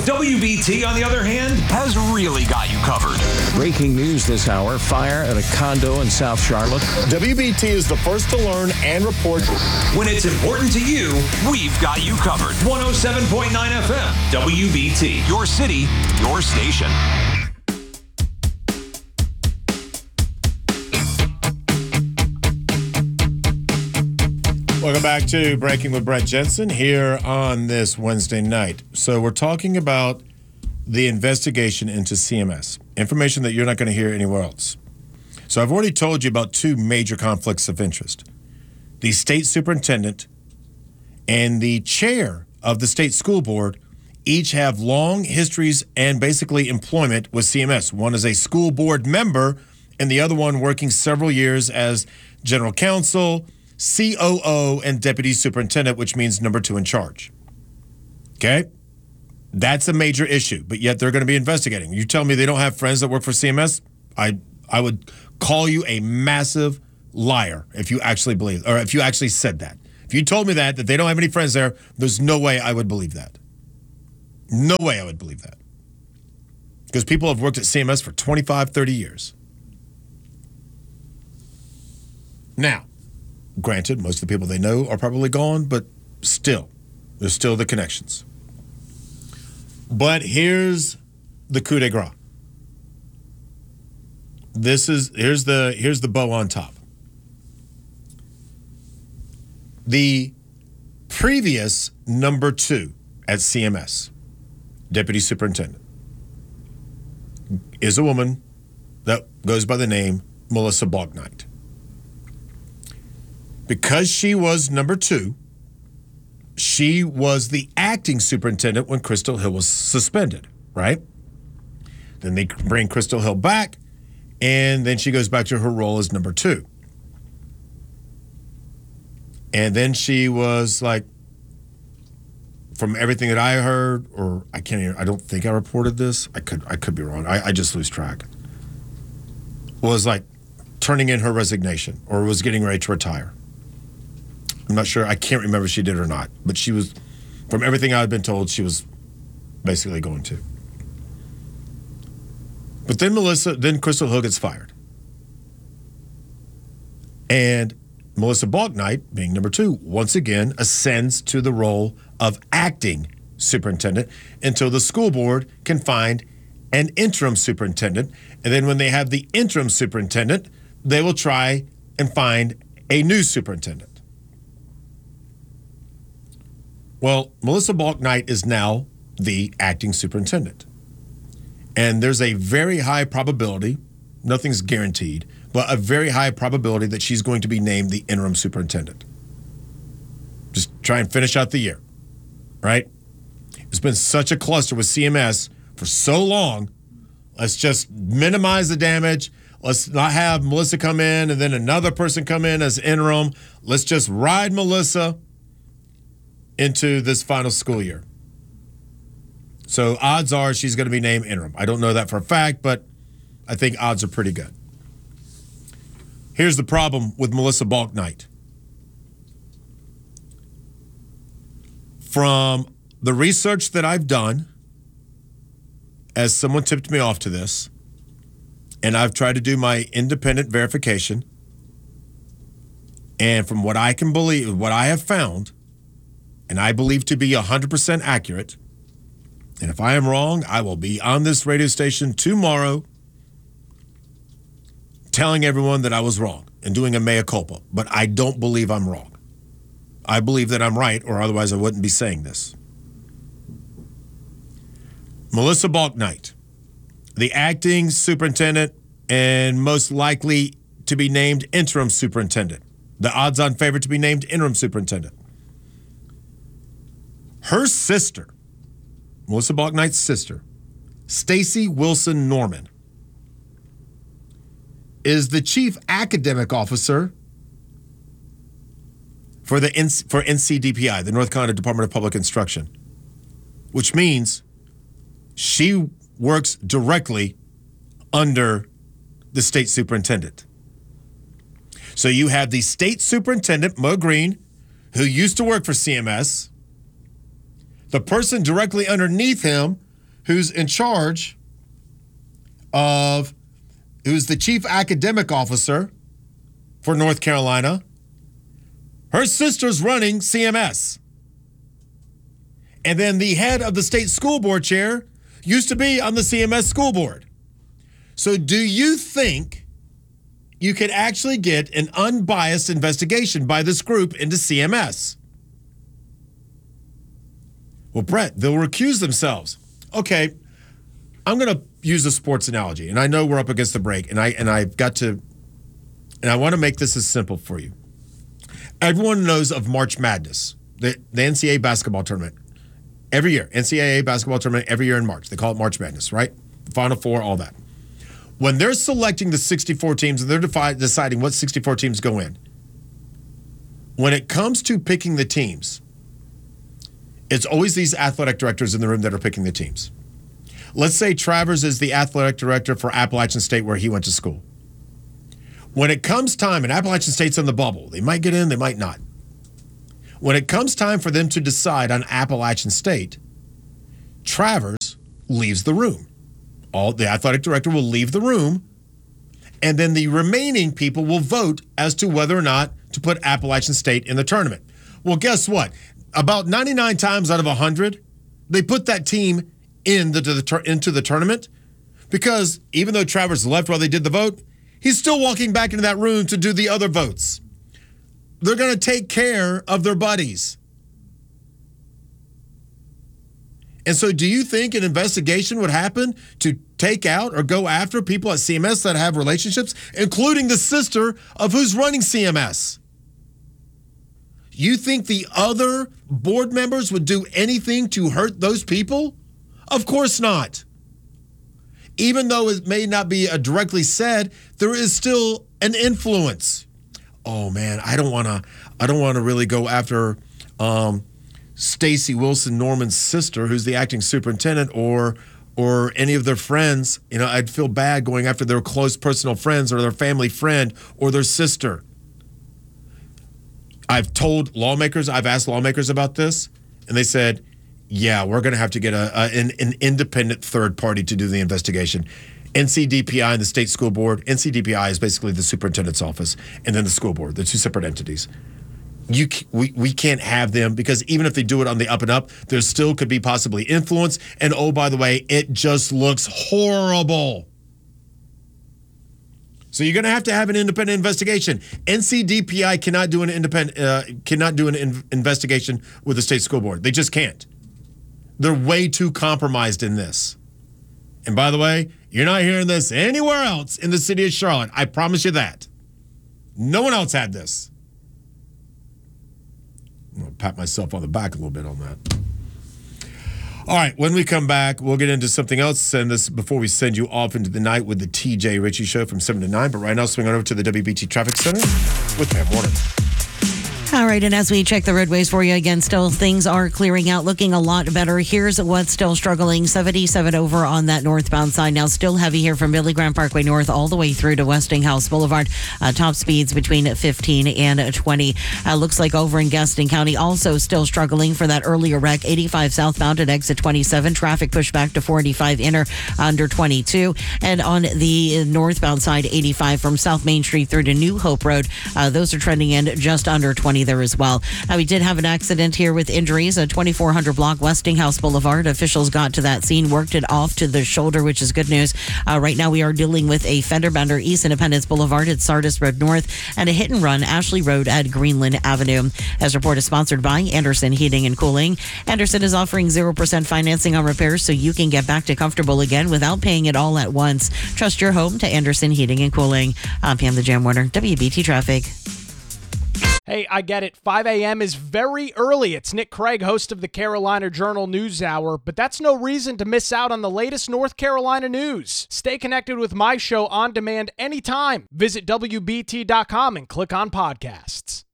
WBT, on the other hand, has really got you covered. Breaking news this hour, fire at a condo in South Charlotte. WBT is the first to learn and report. When it's important to you, we've got you covered. 107.9 FM, WBT, your city, your station. Welcome back to Breaking with Brett Jensen here on this Wednesday night. So we're talking about the investigation into CMS, information that you're not going to hear anywhere else. So I've already told you about two major conflicts of interest. The state superintendent and the chair of the state school board each have long histories and basically employment with CMS. One is a school board member and the other one working several years as general counsel, COO, and deputy superintendent, which means number 2 in charge. Okay? That's a major issue, but yet they're going to be investigating. You tell me they don't have friends that work for CMS? I would call you a massive liar if you actually believe, or if you actually said that. If you told me that they don't have any friends there, there's no way I would believe that. No way I would believe that. Because people have worked at CMS for 25, 30 years. Now, granted, most of the people they know are probably gone, but still, there's still the connections. But here's the coup de grace. Here's the bow on top. The previous number 2 at CMS, deputy superintendent, is a woman that goes by the name Melissa Balknight. Because she was number 2, she was the acting superintendent when Crystal Hill was suspended, right? Then they bring Crystal Hill back, and then she goes back to her role as number 2. And then she was like, from everything that I heard, or I don't think I reported this. I could be wrong. I just lose track. Was like turning in her resignation or was getting ready to retire. I'm not sure. I can't remember if she did or not. But she was, from everything I've been told, she was basically going to. But then Crystal Hill gets fired. And Melissa Balknight, being number 2, once again ascends to the role of acting superintendent until the school board can find an interim superintendent. And then when they have the interim superintendent, they will try and find a new superintendent. Well, Melissa Balknight is now the acting superintendent. And there's a very high probability, nothing's guaranteed, but a very high probability that she's going to be named the interim superintendent. Just try and finish out the year, right? It's been such a cluster with CMS for so long. Let's just minimize the damage. Let's not have Melissa come in and then another person come in as interim. Let's just ride Melissa into this final school year. So odds are she's going to be named interim. I don't know that for a fact, but I think odds are pretty good. Here's the problem with Melissa Balknight. From the research that I've done, as someone tipped me off to this, and I've tried to do my independent verification, and from what I can believe, what I have found, and I believe to be 100% accurate, and if I am wrong, I will be on this radio station tomorrow telling everyone that I was wrong and doing a mea culpa. But I don't believe I'm wrong. I believe that I'm right, or otherwise I wouldn't be saying this. Melissa Balknight, the acting superintendent and most likely to be named interim superintendent. The odds-on favorite to be named interim superintendent. Her sister, Melissa Balknight's sister, Stacy Wilson Norman, is the chief academic officer for NCDPI, the North Carolina Department of Public Instruction, which means she works directly under the state superintendent. So you have the state superintendent, Mo Green, who used to work for CMS. The person directly underneath him who's in charge of, who's the chief academic officer for North Carolina, her sister's running CMS. And then the head of the state school board chair used to be on the CMS school board. So do you think you could actually get an unbiased investigation by this group into CMS? Well, Brett, they'll recuse themselves. Okay, I'm going to use a sports analogy, and I know we're up against the break, and I want to make this as simple for you. Everyone knows of March Madness, the NCAA basketball tournament. Every year, NCAA basketball tournament every year in March. They call it March Madness, right? Final Four, all that. When they're selecting the 64 teams and they're deciding what 64 teams go in, when it comes to picking the teams, it's always these athletic directors in the room that are picking the teams. Let's say Travers is the athletic director for Appalachian State where he went to school. When it comes time, and Appalachian State's on the bubble, they might get in, they might not. When it comes time for them to decide on Appalachian State, Travers leaves the room. The athletic director will leave the room, and then the remaining people will vote as to whether or not to put Appalachian State in the tournament. Well, guess what? About 99 times out of 100, they put that team into the tournament because even though Travers left while they did the vote, he's still walking back into that room to do the other votes. They're going to take care of their buddies. And so do you think an investigation would happen to take out or go after people at CMS that have relationships, including the sister of who's running CMS? You think the other board members would do anything to hurt those people? Of course not. Even though it may not be directly said, there is still an influence. Oh man, I don't want to really go after Stacy Wilson Norman's sister, who's the acting superintendent, or any of their friends. You know, I'd feel bad going after their close personal friends or their family friend or their sister. I've asked lawmakers about this, and they said, yeah, we're going to have to get an independent third party to do the investigation. NCDPI and the state school board. NCDPI is basically the superintendent's office, and then the school board, the two separate entities. We can't have them because even if they do it on the up and up, there still could be possibly influence. And oh, by the way, it just looks horrible. So you're going to have an independent investigation. NCDPI cannot do an investigation with the state school board. They just can't. They're way too compromised in this. And by the way, you're not hearing this anywhere else in the city of Charlotte. I promise you that. No one else had this. I'm going to pat myself on the back a little bit on that. All right, when we come back, we'll get into something else, and this before we send you off into the night with the TJ Ritchie Show from 7 to 9. But right now, swing on over to the WBT Traffic Center with Pam Warner. All right, and as we check the roadways for you again, still things are clearing out, looking a lot better. Here's what's still struggling. 77 over on that northbound side. Now still heavy here from Billy Graham Parkway North all the way through to Westinghouse Boulevard. Top speeds between 15 and 20. Looks like over in Gaston County also still struggling for that earlier wreck. 85 southbound at exit 27. Traffic pushed back to 45 inner under 22. And on the northbound side, 85 from South Main Street through to New Hope Road. Those are trending in just under 20 there as well. We did have an accident here with injuries. A 2400 block Westinghouse Boulevard. Officials got to that scene, worked it off to the shoulder, which is good news. Right now we are dealing with a fender bender East Independence Boulevard at Sardis Road North and a hit and run Ashley Road at Greenland Avenue. As report is sponsored by Anderson Heating and Cooling. Anderson is offering 0% financing on repairs so you can get back to comfortable again without paying it all at once. Trust your home to Anderson Heating and Cooling. I'm Pam the Jam Warner, WBT Traffic. Hey, I get it. 5 a.m. is very early. It's Nick Craig, host of the Carolina Journal News Hour, but that's no reason to miss out on the latest North Carolina news. Stay connected with my show on demand anytime. Visit WBT.com and click on podcasts.